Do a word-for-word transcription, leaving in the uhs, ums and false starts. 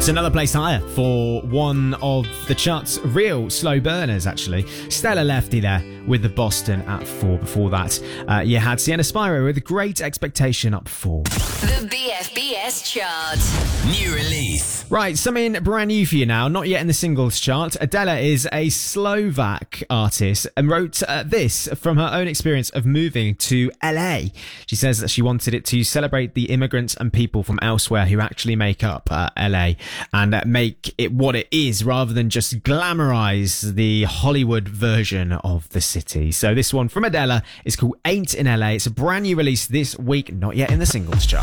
another place higher for one of the chart's real slow burners, actually. Stella Lefty there with the Boston at four. Before that, uh, you had Sienna Spyro with Great Expectation up four. The B F B S chart. New release. Right, something brand new for you now, not yet in the singles chart. Adela is a Slovak artist and wrote uh, this from her own experience of moving to L A. She says that she wanted it to celebrate the immigrants and people from elsewhere who actually make up uh, L A and uh, make it what it is rather than just glamorize the Hollywood version of the city. So this one from Adela is called Ain't in L A. It's a brand new release this week, not yet in the singles chart.